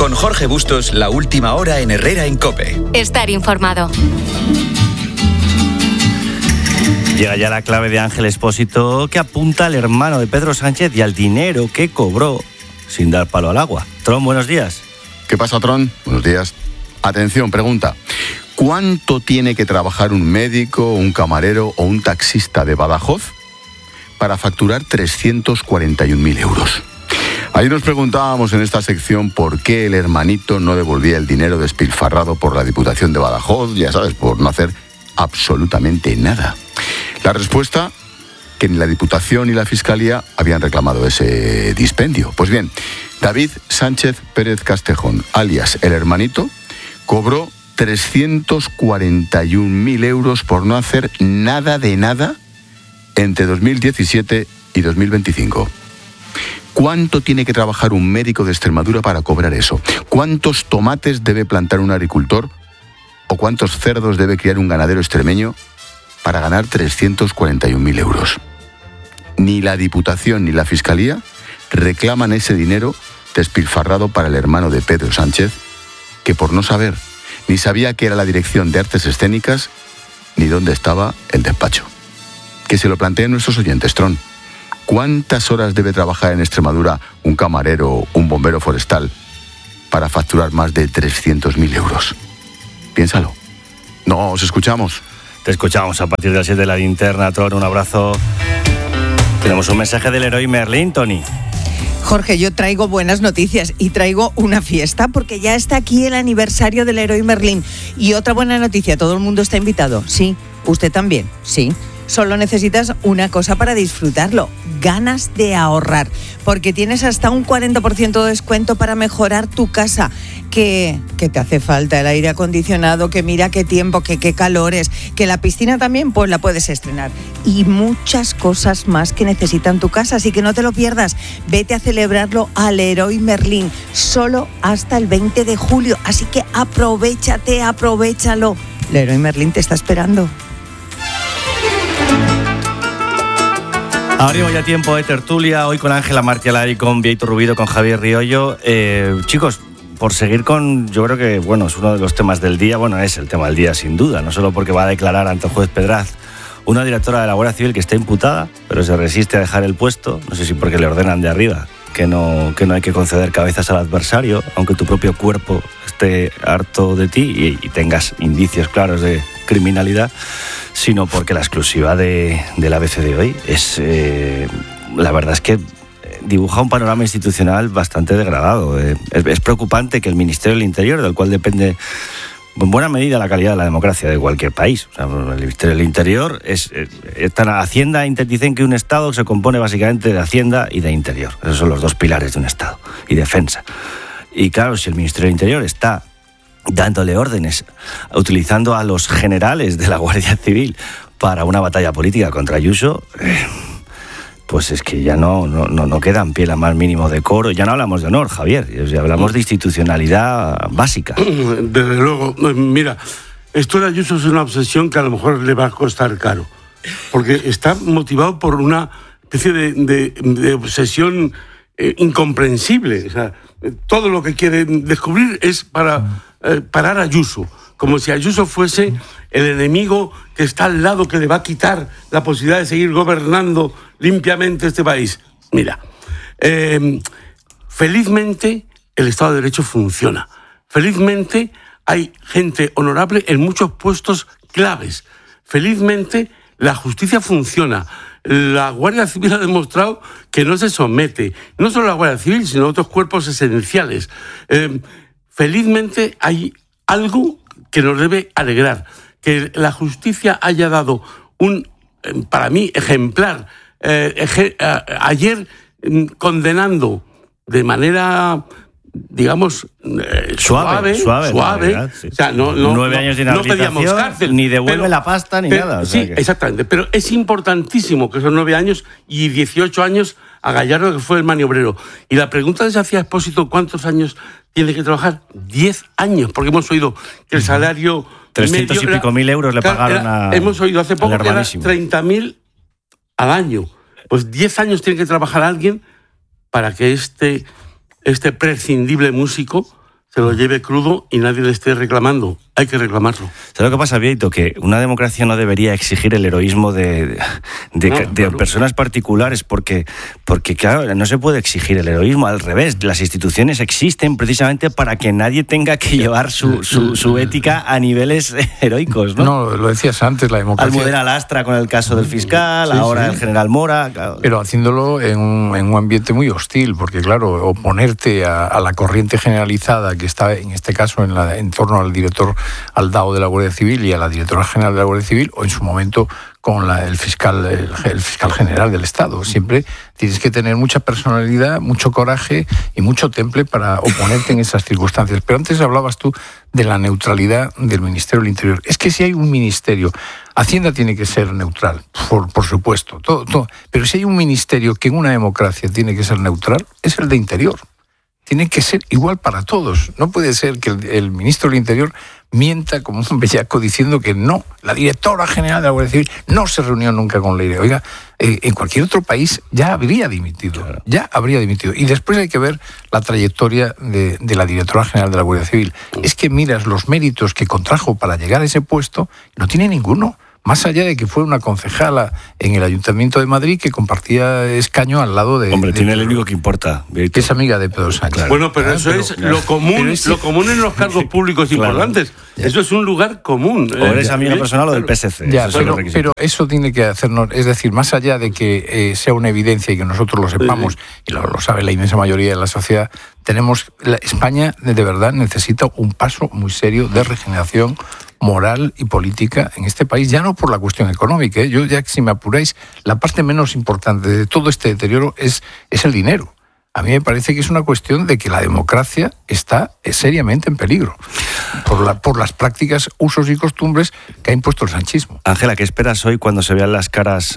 Con Jorge Bustos, la última hora en Herrera en COPE. Estar informado. Llega ya la clave de Ángel Expósito, que apunta al hermano de Pedro Sánchez y al dinero que cobró sin dar palo al agua. Tron, buenos días. ¿Qué pasa, Tron? Buenos días. Atención, pregunta. ¿Cuánto tiene que trabajar un médico, un camarero o un taxista de Badajoz para facturar 341.000 euros? Ahí nos preguntábamos en esta sección por qué el hermanito no devolvía el dinero despilfarrado por la Diputación de Badajoz, ya sabes, por no hacer absolutamente nada. La respuesta, que ni la Diputación ni la Fiscalía habían reclamado ese dispendio. Pues bien, David Sánchez Pérez Castejón, alias el hermanito, cobró 341.000 euros por no hacer nada de nada entre 2017 y 2025. ¿Cuánto tiene que trabajar un médico de Extremadura para cobrar eso? ¿Cuántos tomates debe plantar un agricultor? ¿O cuántos cerdos debe criar un ganadero extremeño para ganar 341.000 euros? Ni la Diputación ni la Fiscalía reclaman ese dinero despilfarrado para el hermano de Pedro Sánchez, que por no saber ni sabía que era la Dirección de Artes Escénicas ni dónde estaba el despacho. Que se lo planteen nuestros oyentes, Tron. ¿Cuántas horas debe trabajar en Extremadura un camarero o un bombero forestal para facturar más de 300.000 euros? Piénsalo. No, os escuchamos. Te escuchamos a partir de las 7 de la linterna, Tron. Un abrazo. Tenemos un mensaje del Leroy Merlin, Tony. Jorge, yo traigo buenas noticias y traigo una fiesta porque ya está aquí el aniversario del Leroy Merlin. Y otra buena noticia, todo el mundo está invitado. Sí, usted también, sí. Solo necesitas una cosa para disfrutarlo, ganas de ahorrar, porque tienes hasta un 40% de descuento para mejorar tu casa, que te hace falta el aire acondicionado, que mira qué tiempo, que qué calores, que la piscina también pues la puedes estrenar y muchas cosas más que necesitan tu casa, así que no te lo pierdas, vete a celebrarlo al Leroy Merlin, solo hasta el 20 de julio, así que aprovechalo, Leroy Merlin te está esperando. Abrimos ya tiempo de tertulia, hoy con Ángela Martialari, con Vieito Rubido, con Javier Riollo. Chicos, por seguir con, yo creo que, bueno, es uno de los temas del día, bueno, es el tema del día sin duda, no solo porque va a declarar ante el juez Pedraz una directora de la Guardia Civil que está imputada, pero se resiste a dejar el puesto, no sé si porque le ordenan de arriba que no hay que conceder cabezas al adversario, aunque tu propio cuerpo esté harto de ti y tengas indicios claros de criminalidad, sino porque la exclusiva del ABC de hoy es, la verdad es que dibuja un panorama institucional bastante degradado. Es preocupante que el Ministerio del Interior, del cual depende en buena medida la calidad de la democracia de cualquier país, o sea, el Ministerio del Interior Hacienda, dicen que un Estado se compone básicamente de Hacienda y de Interior. Esos son los dos pilares de un Estado, y defensa. Y claro, si el Ministerio del Interior está dándole órdenes, utilizando a los generales de la Guardia Civil para una batalla política contra Ayuso, pues es que ya no queda en pie la más mínimo decoro. Ya no hablamos de honor, Javier, ya hablamos de institucionalidad básica. Desde luego, mira, esto de Ayuso es una obsesión que a lo mejor le va a costar caro, porque está motivado por una especie de obsesión incomprensible. O sea, todo lo que quiere descubrir es para parar a Ayuso, como si Ayuso fuese el enemigo que está al lado, que le va a quitar la posibilidad de seguir gobernando limpiamente este país. Mira, felizmente el Estado de Derecho funciona. Felizmente hay gente honorable en muchos puestos claves. Felizmente la justicia funciona. La Guardia Civil ha demostrado que no se somete, no solo la Guardia Civil, sino otros cuerpos esenciales. Felizmente hay algo que nos debe alegrar, que la justicia haya dado un, para mí, ejemplar, ayer condenando de manera, digamos, suave. Verdad, sí. O sea, no 9 años de inhabilitación, no pedíamos cárcel, ni devuelve la pasta ni nada. O sea sí, exactamente. Pero es importantísimo que esos 9 años y 18 años a Gallardo, que fue el maniobrero. Y la pregunta que se hacía Expósito, ¿cuántos años tiene que trabajar? 10 años, porque hemos oído que el salario 300 y pico mil euros le pagaron a... Hemos oído hace poco que era 30.000 al año. Pues 10 años tiene que trabajar alguien para que este prescindible músico se lo lleve crudo y nadie le esté reclamando. Hay que reclamarlo. ¿Sabes lo que pasa, Vieito? Que una democracia no debería exigir el heroísmo de claro. personas particulares, porque, claro, no se puede exigir el heroísmo. Al revés, las instituciones existen precisamente para que nadie tenga que llevar su ética a niveles heroicos, ¿no? No, lo decías antes, la democracia... Almudena Lastra con el caso del fiscal, ahora el general Mora... Claro. Pero haciéndolo en un ambiente muy hostil, porque claro, oponerte a la corriente generalizada que está, en este caso, en torno al director Aldao de la Guardia Civil y a la directora general de la Guardia Civil, o en su momento con el fiscal general del Estado. Siempre tienes que tener mucha personalidad, mucho coraje y mucho temple para oponerte en esas circunstancias. Pero antes hablabas tú de la neutralidad del Ministerio del Interior. Es que si hay un ministerio, Hacienda tiene que ser neutral, por supuesto, todo. Pero si hay un ministerio que en una democracia tiene que ser neutral, es el de Interior. Tiene que ser igual para todos. No puede ser que el ministro del Interior mienta como un bellaco diciendo que no, la directora general de la Guardia Civil no se reunió nunca con Leire. Oiga, en cualquier otro país ya habría dimitido, claro. Ya habría dimitido. Y después hay que ver la trayectoria de la directora general de la Guardia Civil. Es que miras los méritos que contrajo para llegar a ese puesto, no tiene ninguno. Más allá de que fue una concejala en el Ayuntamiento de Madrid que compartía escaño al lado de... Hombre, tiene el único que importa. Que es amiga de Pedro Sánchez. Claro. Bueno, pero eso es lo común en los cargos públicos importantes. Ya. Eso es un lugar común. O eres amiga personal o del PSC. Ya, pero eso tiene que hacernos... Es decir, más allá de que sea una evidencia y que nosotros lo sepamos, y lo sabe la inmensa mayoría de la sociedad, España de verdad necesita un paso muy serio de regeneración moral y política en este país, ya no por la cuestión económica. Yo ya, si me apuráis, la parte menos importante de todo este deterioro es el dinero. A mí me parece que es una cuestión de que la democracia está seriamente en peligro por las prácticas, usos y costumbres que ha impuesto el sanchismo. Ángela, ¿qué esperas hoy cuando se vean las caras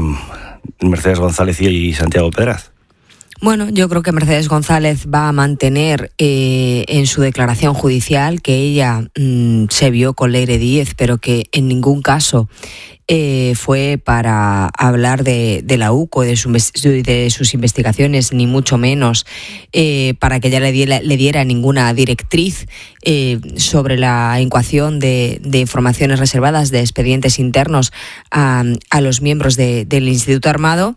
Mercedes González y Santiago Pedraz? Bueno, yo creo que Mercedes González va a mantener en su declaración judicial que ella se vio con Leire Díez, pero que en ningún caso fue para hablar de la UCO, de sus investigaciones, ni mucho menos para que ella le diera ninguna directriz sobre la incoación de informaciones reservadas, de expedientes internos a los miembros del Instituto Armado.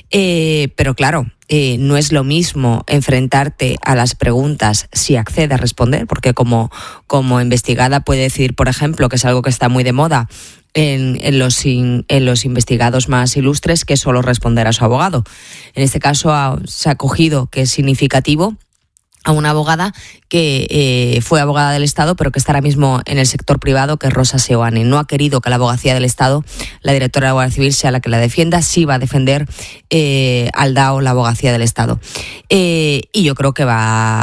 Pero claro, no es lo mismo enfrentarte a las preguntas si accede a responder, porque como investigada puede decir, por ejemplo, que es algo que está muy de moda en los investigados más ilustres, que solo responder a su abogado. En este caso se ha cogido, que es significativo, a una abogada que fue abogada del Estado, pero que está ahora mismo en el sector privado, que es Rosa Seoane. No ha querido que la abogacía del Estado, la directora de la Guardia Civil, sea la que la defienda. Sí va a defender Aldao, la abogacía del Estado. Y yo creo que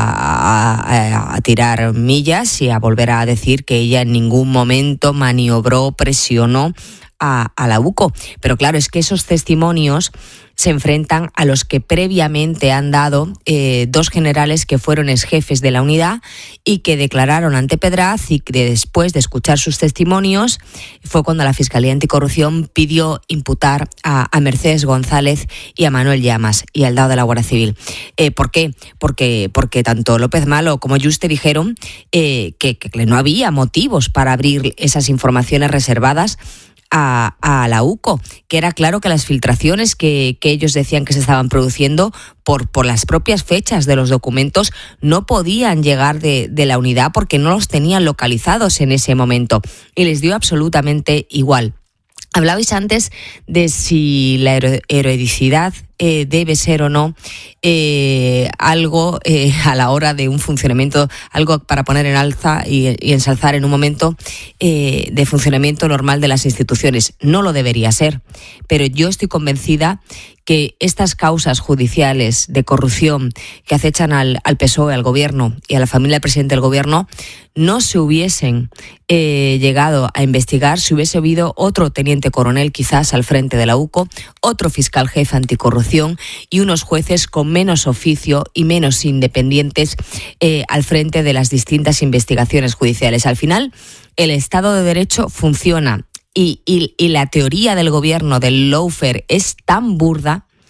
va a tirar millas y a volver a decir que ella en ningún momento maniobró, presionó a la UCO. Pero claro, es que esos testimonios se enfrentan a los que previamente han dado dos generales que fueron exjefes de la unidad y que declararon ante Pedraz, y que después de escuchar sus testimonios fue cuando la Fiscalía Anticorrupción pidió imputar a Mercedes González y a Manuel Llamas y al Aldao de la Guardia Civil. ¿Por qué? Porque tanto López Malo como Yuste dijeron que no había motivos para abrir esas informaciones reservadas a la UCO, que era claro que las filtraciones que ellos decían que se estaban produciendo por las propias fechas de los documentos no podían llegar de la unidad porque no los tenían localizados en ese momento, y les dio absolutamente igual. Hablabais antes de si la heroicidad debe ser o no algo a la hora de un funcionamiento, algo para poner en alza y ensalzar en un momento de funcionamiento normal de las instituciones. No lo debería ser, pero yo estoy convencida que estas causas judiciales de corrupción que acechan al PSOE, al gobierno y a la familia del presidente del gobierno no se hubiesen llegado a investigar si hubiese habido otro teniente coronel quizás al frente de la UCO, otro fiscal jefe anticorrupción y unos jueces con menos oficio y menos independientes al frente de las distintas investigaciones judiciales. Al final, el Estado de Derecho funciona y la teoría del gobierno del lawfare es tan burda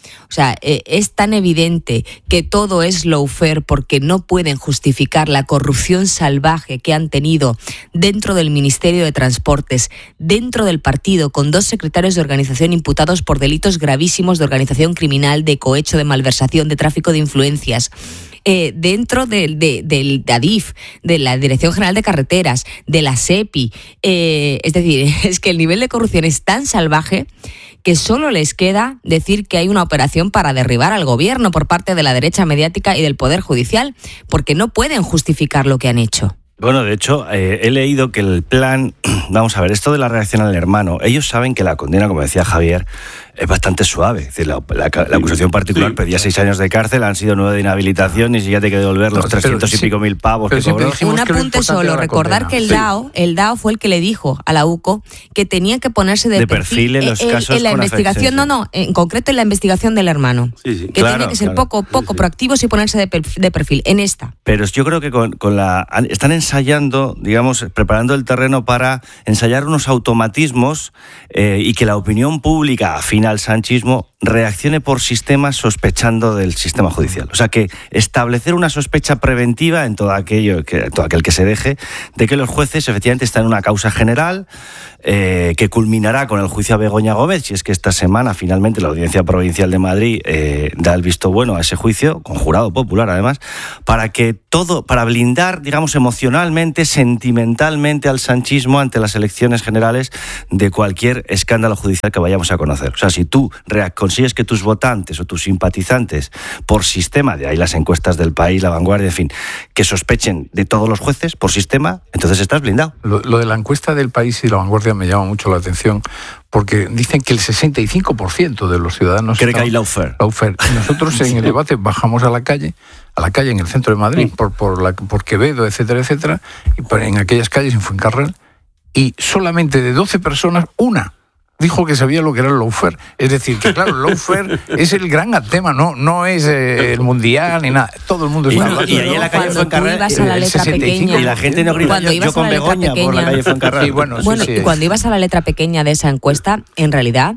O sea, es tan evidente que todo es lawfare porque no pueden justificar la corrupción salvaje que han tenido dentro del Ministerio de Transportes, dentro del partido, con 2 secretarios de organización imputados por delitos gravísimos de organización criminal, de cohecho, de malversación, de tráfico de influencias. Dentro del ADIF, de la Dirección General de Carreteras, de la SEPI. Es decir, es que el nivel de corrupción es tan salvaje que solo les queda decir que hay una operación para derribar al gobierno por parte de la derecha mediática y del Poder Judicial, porque no pueden justificar lo que han hecho. Bueno, de hecho, he leído que el plan... Vamos a ver, esto de la reacción al hermano, ellos saben que la condena, como decía Javier, es bastante suave. Es decir, la acusación particular pedía 6 años de cárcel, han sido 9 de inhabilitación, y si ya te hay que devolver los 300 y pico mil pavos que cobró. Un apunte solo, recordar que el DAO fue el que le dijo a la UCO que tenía que ponerse de perfil en los casos en la investigación, en concreto en la investigación del hermano. Sí, que tenía que ser poco proactivos y ponerse de perfil en esta. Pero yo creo que están ensayando, digamos, preparando el terreno para ensayar unos automatismos y que la opinión pública afina al sanchismo reaccione por sistema sospechando del sistema judicial. O sea, que establecer una sospecha preventiva en todo aquel que se deje de que los jueces efectivamente están en una causa general que culminará con el juicio a Begoña Gómez, si es que esta semana finalmente la Audiencia Provincial de Madrid da el visto bueno a ese juicio, con jurado popular además, para blindar, digamos, emocionalmente, sentimentalmente al sanchismo ante las elecciones generales de cualquier escándalo judicial que vayamos a conocer. O sea, si tú consigues que tus votantes o tus simpatizantes por sistema, de ahí las encuestas del País, La Vanguardia, en fin, que sospechen de todos los jueces por sistema, entonces estás blindado. Lo de la encuesta del País y La Vanguardia me llama mucho la atención, porque dicen que el 65% de los ciudadanos cree que hay lawfare. Y nosotros en el debate bajamos a la calle en el centro de Madrid, por Quevedo, etcétera, etcétera, y en aquellas calles en Fuencarral, y solamente de 12 personas, una dijo que sabía lo que era el lawfare. Es decir, que claro, el lawfare es el gran tema, no es el mundial ni nada. Todo el mundo está hablando. Y ahí en la calle Fuencarral, ibas a la letra pequeña, y la gente no grita yo con Begoña por la calle Fuencarral. Y cuando ibas a la letra pequeña de esa encuesta, en realidad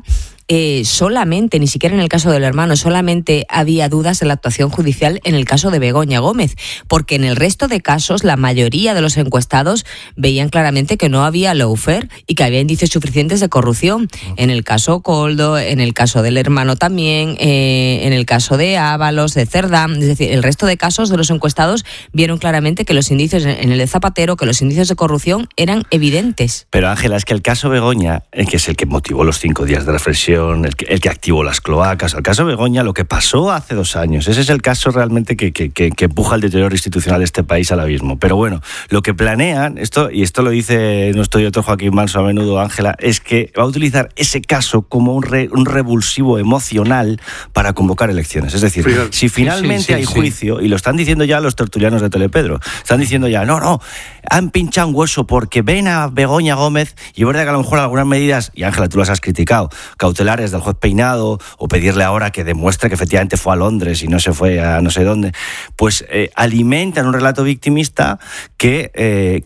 solamente, ni siquiera en el caso del hermano, solamente había dudas de la actuación judicial en el caso de Begoña Gómez, porque en el resto de casos la mayoría de los encuestados veían claramente que no había lawfare y que había indicios suficientes de corrupción. En el caso Koldo, en el caso del hermano también, en el caso de Ábalos, de Cerdán, es decir, el resto de casos de los encuestados vieron claramente que los indicios, en el de Zapatero, que los indicios de corrupción eran evidentes. Pero Ángela, es que el caso Begoña, que es el que motivó los 5 días de reflexión, el que activó las cloacas, el caso Begoña, lo que pasó hace 2 años, ese es el caso realmente que empuja el deterioro institucional de este país al abismo. Pero bueno, lo que planean, esto lo dice nuestro director Joaquín Manso a menudo, Ángela, es que va a utilizar ese caso como un revulsivo emocional para convocar elecciones. Es decir, si finalmente hay juicio, y lo están diciendo ya los tertulianos de Telepedro, están diciendo ya, no, han pinchado un hueso porque ven a Begoña Gómez, y es verdad que a lo mejor algunas medidas, y Ángela, tú las has criticado, cautelares del juez Peinado, o pedirle ahora que demuestre que efectivamente fue a Londres y no se fue a no sé dónde, pues alimentan un relato victimista que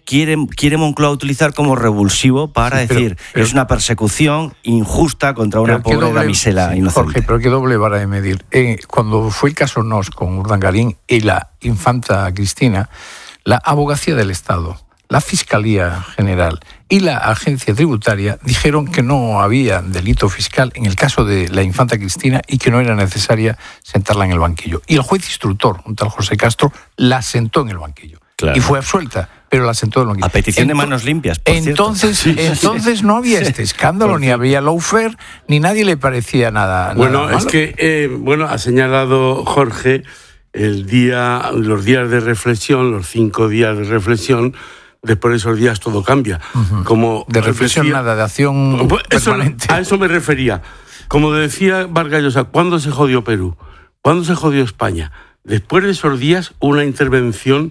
quiere Moncloa utilizar como revulsivo para decir es una persecución injusta contra una pobre damisela inocente. Jorge, pero qué doble vara de medir. Cuando fue el caso Nos con Urdangarín y la infanta Cristina, la Abogacía del Estado, la Fiscalía General y la Agencia Tributaria dijeron que no había delito fiscal en el caso de la infanta Cristina y que no era necesaria sentarla en el banquillo. Y el juez instructor, un tal José Castro, la sentó en el banquillo. Claro. Y fue absuelta, pero la sentó en el banquillo. A petición de manos limpias, por entonces, cierto. Entonces no había este escándalo, ni había lawfare, ni nadie le parecía nada Bueno, nada es que, ha señalado Jorge los días de reflexión, los 5 días de reflexión. Después de esos días todo cambia. Como de reflexión nada, de acción permanente. A eso me refería. Como decía Vargas Llosa, ¿cuándo se jodió Perú? ¿Cuándo se jodió España? Después de esos días, una intervención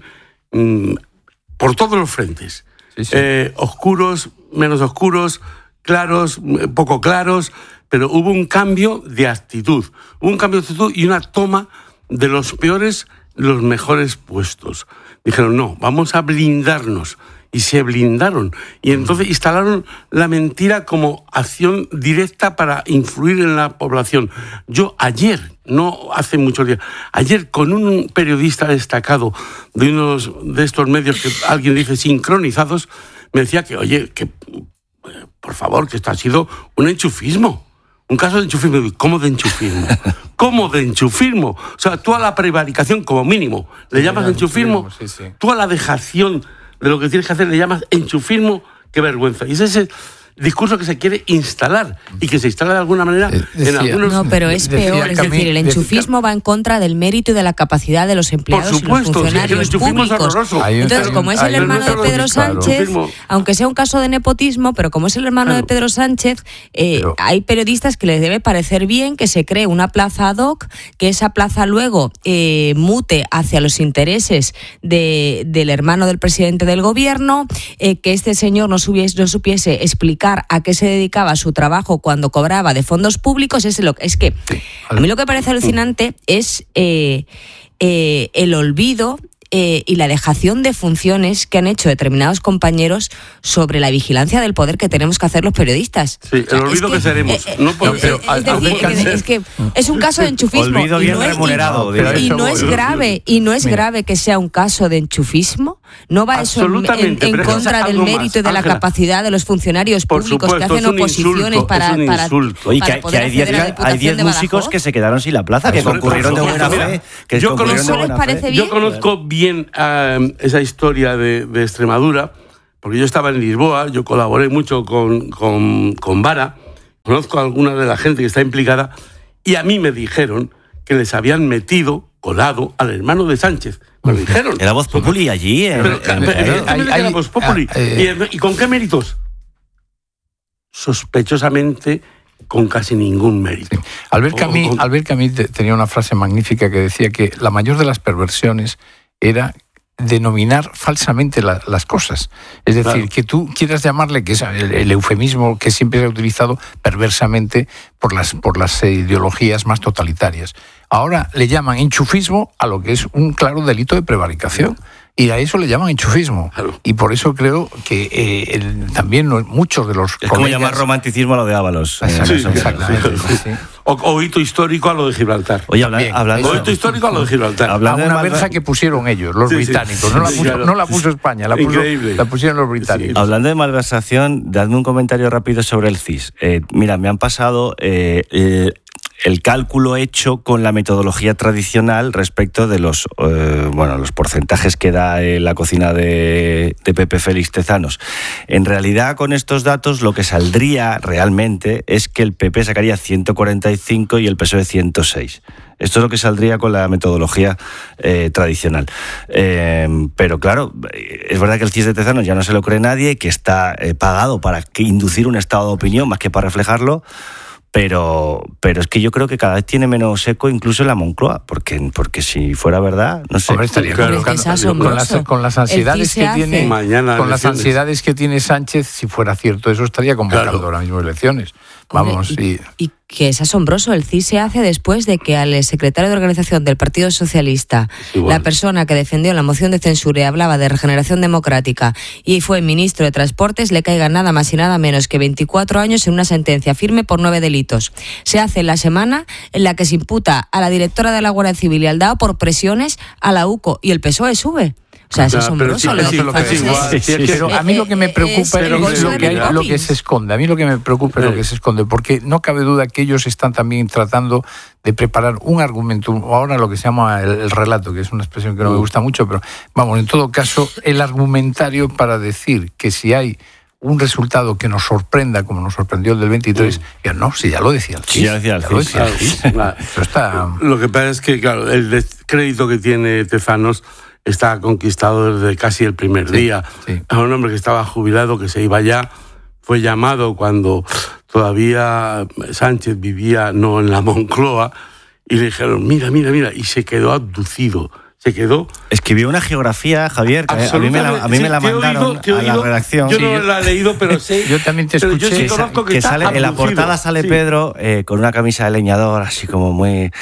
por todos los frentes. Sí. Oscuros, menos oscuros, claros, poco claros, pero hubo un cambio de actitud. Hubo un cambio de actitud y una toma de los peores, los mejores puestos. Dijeron, no, vamos a blindarnos. y se blindaron. Y entonces instalaron la mentira como acción directa para influir en la población. Yo ayer, no hace muchos días, ayer con un periodista destacado de unos de estos medios que alguien dice sincronizados, me decía que, oye, que por favor, que esto ha sido un enchufismo. Un caso de enchufismo. ¿Cómo de enchufismo? ¿Cómo de enchufismo? O sea, tú a la prevaricación, como mínimo, le llamas enchufismo. Sí, sí. Tú a la dejación de lo que tienes que hacer le llamas enchufismo. Qué vergüenza. Y es ese discurso que se quiere instalar y que se instala de alguna manera en algunos... No, pero es peor. Es decir, el enchufismo va en contra del mérito y de la capacidad de los empleados y los funcionarios públicos. Entonces, como es el hermano de Pedro Sánchez, aunque sea un caso de nepotismo, pero como es el hermano de Pedro Sánchez, hay periodistas que les debe parecer bien que se cree una plaza ad hoc, que esa plaza luego mute hacia los intereses del hermano del presidente del gobierno, que este señor no supiese explicar a qué se dedicaba su trabajo cuando cobraba de fondos públicos. Es que a mí lo que me parece alucinante es el olvido y la dejación de funciones que han hecho determinados compañeros sobre la vigilancia del poder que tenemos que hacer los periodistas. Sí, el olvido que seremos. Es que es un caso de enchufismo. Olvido bien remunerado. Y no es grave que sea un caso de enchufismo. No va eso en contra del mérito y de la capacidad de los funcionarios públicos que hacen oposiciones para Oye, que hay 10 músicos que se quedaron sin la plaza, que concurrieron de buena fe. Yo conozco bien esa historia de Extremadura, porque yo estaba en Lisboa, yo colaboré mucho con Vara, conozco a alguna de la gente que está implicada, y a mí me dijeron que les habían colado al hermano de Sánchez. Me lo dijeron. Era Voz Populi allí. Era Voz Populi. ¿Y con qué méritos? Sospechosamente con casi ningún mérito. Sí. Albert Camus tenía una frase magnífica que decía que la mayor de las perversiones era denominar falsamente las cosas. Es decir, claro, que tú quieras llamarle, que es el eufemismo que siempre se ha utilizado perversamente por las ideologías más totalitarias. Ahora le llaman enchufismo a lo que es un claro delito de prevaricación. Y a eso le llaman enchufismo. Claro. Y por eso creo que también muchos de los es como llamar romanticismo a lo de Ábalos. Exactamente. Sí. O hito histórico a lo de Gibraltar. Oye, hablando hito histórico a lo de Gibraltar. A una verja que pusieron ellos, los británicos. No la puso España, la pusieron los británicos. Sí. Hablando de malversación, dadme un comentario rápido sobre el CIS. Mira, me han pasado el cálculo hecho con la metodología tradicional respecto de los porcentajes que da la cocina de Pepe Félix Tezanos. En realidad, con estos datos, lo que saldría realmente es que el PP sacaría 145 y el PSOE 106. Esto es lo que saldría con la metodología tradicional. Pero claro, es verdad que el CIS de Tezanos ya no se lo cree nadie, que está pagado para inducir un estado de opinión más que para reflejarlo. Pero es que yo creo que cada vez tiene menos eco incluso en la Moncloa, porque si fuera verdad, no sé. Hombre, estaría claro, con las ansiedades que tiene ansiedades que tiene Sánchez, si fuera cierto eso, estaría convocando ahora mismo elecciones. Vamos, y que es asombroso, el CIS se hace después de que al secretario de organización del Partido Socialista, la persona que defendió la moción de censura y hablaba de regeneración democrática y fue ministro de Transportes, le caiga nada más y nada menos que 24 años en una sentencia firme por 9 delitos. Se hace en la semana en la que se imputa a la directora de la Guardia Civil y al DAO por presiones a la UCO, y el PSOE sube. O sea, es asombroso. Pero a mí lo que me preocupa es lo que se esconde. A mí lo que me preocupa es lo que se esconde, porque no cabe duda que ellos están también tratando de preparar un argumento, ahora lo que se llama el relato, que es una expresión que no me gusta mucho, pero vamos, en todo caso, el argumentario para decir que si hay un resultado que nos sorprenda, como nos sorprendió el del 23, ya lo decía el CIS. Ya decía el CIS. Lo que pasa es que, claro, el descrédito que tiene Tezanos está conquistado desde casi el primer día. Sí. A un hombre que estaba jubilado, que se iba ya, fue llamado cuando todavía Sánchez vivía no en la Moncloa, y le dijeron, mira, y se quedó abducido. Escribió una geografía, Javier, que a mí me la mandaron a la redacción. Yo no la he leído, pero sé. Yo también te escuché. Yo sí conozco que sale, en la portada sale Pedro con una camisa de leñador, así como muy...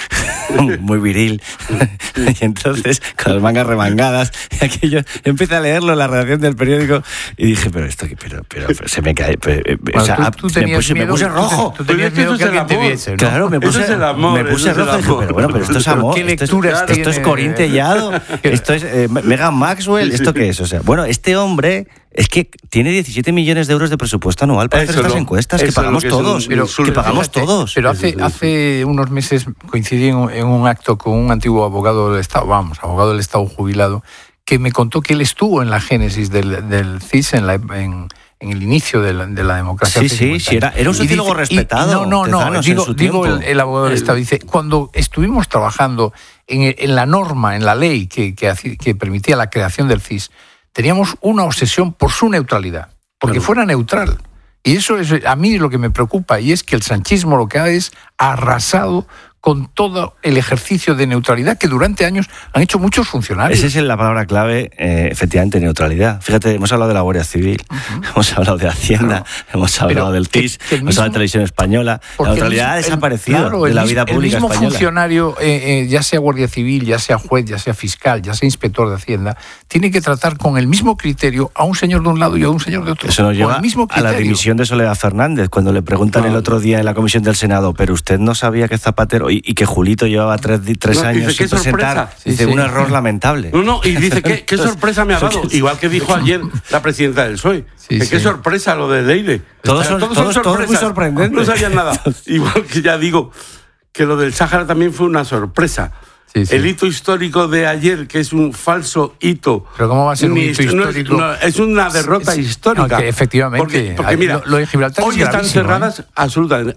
muy viril. Y entonces, con las mangas remangadas, aquello, empecé a leerlo en la redacción del periódico y dije, pero esto, pero se me cae. Bueno, o sea, tú me puse rojo. Tú tenías miedo que alguien te viese, ¿no? Claro, me puse rojo y dije, pero esto es amor. ¿Qué lecturas esto es Corín Tellado, esto es Megan Maxwell, ¿esto qué es? O sea, bueno, este hombre es que tiene 17 millones de euros de presupuesto anual para hacer estas encuestas, que pagamos todos. Pero hace unos meses coincidí en un acto con un antiguo abogado del Estado, abogado del Estado jubilado, que me contó que él estuvo en la génesis del CIS, en el inicio de la democracia. Sí, era un sociólogo respetado. Digo el abogado del Estado, dice, cuando estuvimos trabajando en la norma, en la ley que permitía la creación del CIS, teníamos una obsesión por su neutralidad, porque fuera neutral. Y eso es a mí lo que me preocupa, y es que el sanchismo lo que ha es arrasado con todo el ejercicio de neutralidad que durante años han hecho muchos funcionarios. Esa es la palabra clave, efectivamente, neutralidad. Fíjate, hemos hablado de la Guardia Civil, hemos hablado de Hacienda, hemos hablado del TIS, hemos hablado de Televisión Española. La neutralidad ha desaparecido de la vida pública española. El mismo funcionario, ya sea Guardia Civil, ya sea juez, ya sea fiscal, ya sea inspector de Hacienda, tiene que tratar con el mismo criterio a un señor de un lado y a un señor de otro. Eso nos lleva a la dimisión de Soledad Fernández, cuando le preguntan el otro día en la comisión del Senado, pero usted no sabía que Zapatero y que Julito llevaba 3 años sin presentar. Dice, un error lamentable. Y dice, ¿qué sorpresa me ha dado? Igual que dijo ayer la presidenta del PSOE. Qué sorpresa lo de Leire. Todos son muy sorprendentes. No sabían nada. Igual que ya digo que lo del Sáhara también fue una sorpresa. El hito histórico de ayer, que es un falso hito. ¿Pero cómo va a ser un hito histórico? Es una derrota histórica. Efectivamente. Porque mira, lo de Gibraltar hoy están cerradas absolutamente.